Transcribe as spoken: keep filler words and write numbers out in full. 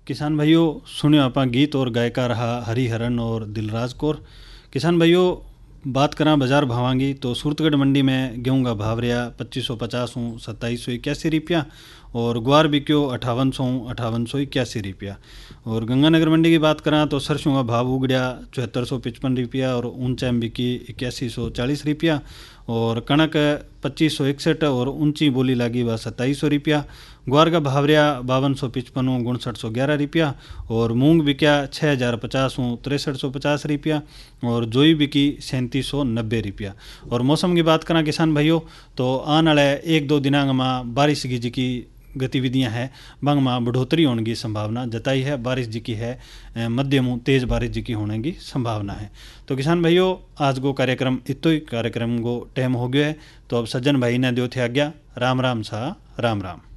किसान भाइयों, सुने आपा गीत और गायका रहा हरिहरन और दिलराज कौर। किसान भाइयों, बात करा बाजार भावांगी तो सूरतगढ़ मंडी में गेहूं का भाव रहा पच्चीस सौ पचास हूँ सत्ताईस सौ इक्यासी रुपया और ग्वार बिक्यो अठावन सौ अठावन सौ इक्यासी रुपया। और गंगानगर मंडी की बात करा तो सरसों का भाव उगड़िया चौहत्तर सौ पचपन रुपया और ऊंचा में बिकी इक्यासी सौ चालीस रुपया और कणक पच्चीस सौ इकसठ और ऊंची बोली लगी वह सत्ताईस सौ रुपया। ग्वार का भाव रहा बावन सौ पचपन हूँ उनसठ सौ ग्यारह रुपया और मूंग बिक्या छः हज़ार पचास हूँ तिरसठ सौ पचास रुपया और जोई बिकी सैंतीस सौ नब्बे रुपया। और मौसम की बात करें किसान भाइयों तो आने वाले एक दो दिनांग में बारिश की जी की गतिविधियां हैं बंग में बढ़ोतरी होने की संभावना जताई है। बारिश जी की है मध्यम तेज बारिश जी की होने की संभावना है। तो किसान भाइयों, आज को कार्यक्रम इतो ही कार्यक्रम को टाइम हो गया है। तो अब सज्जन भाई ने दो थे आज्ञा। राम राम सा राम राम।